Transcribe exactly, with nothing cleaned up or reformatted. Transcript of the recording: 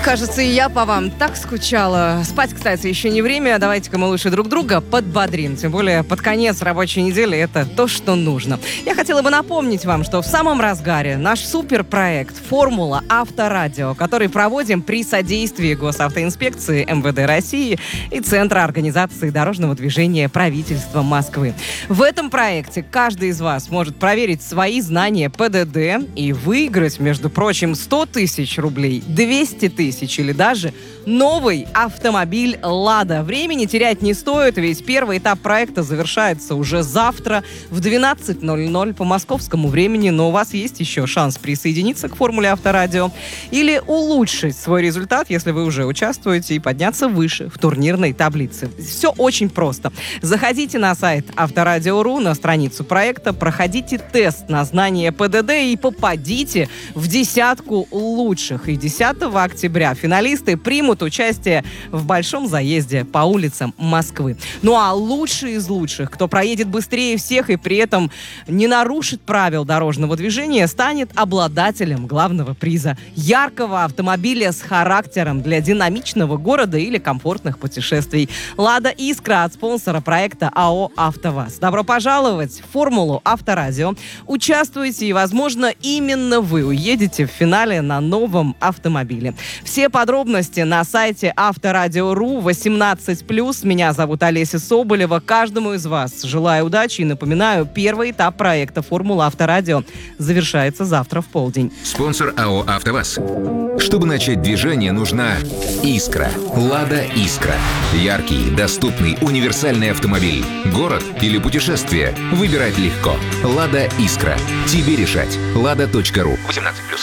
Кажется, и я по вам так скучала. Спать, кстати, еще не время. Давайте-ка мы лучше друг друга подбодрим. Тем более под конец рабочей недели это то, что нужно. Я хотела бы напомнить вам, что в самом разгаре наш суперпроект «Формула Авторадио», который проводим при содействии Госавтоинспекции, эм вэ дэ России и Центра организации дорожного движения правительства Москвы. В этом проекте каждый из вас может проверить свои знания пэ дэ дэ и выиграть, между прочим, сто тысяч рублей, двести тысяч или даже новый автомобиль «Лада». Времени терять не стоит, ведь первый этап проекта завершается уже завтра в двенадцать ноль ноль по московскому времени, но у вас есть еще шанс присоединиться к «Формуле Авторадио» или улучшить свой результат, если вы уже участвуете, и подняться выше в турнирной таблице. Все очень просто. Заходите на сайт авторадио точка ру, на страницу проекта, проходите тест на знание пэ дэ дэ и попадите в десятку лучших. И десятого октября финалисты примут участие в большом заезде по улицам Москвы. Ну а лучший из лучших, кто проедет быстрее всех и при этом не нарушит правил дорожного движения, станет обладателем главного приза – яркого автомобиля с характером для динамичного города или комфортных путешествий. «Лада Искра» от спонсора проекта а о «АвтоВАЗ». Добро пожаловать в «Формулу Авторадио». Участвуйте, и, возможно, именно вы уедете в финале на новом автомобиле. Все подробности на сайте авторадио точка ру, восемнадцать плюс. Меня зовут Олеся Соболева. Каждому из вас желаю удачи и напоминаю, первый этап проекта «Формула Авторадио» завершается завтра в полдень. Спонсор а о «АвтоВАЗ». Чтобы начать движение, нужна «Искра». «Лада Искра». Яркий, доступный, универсальный автомобиль. Город или путешествие? Выбирать легко. «Лада Искра». Тебе решать. лада точка ру. восемнадцать плюс.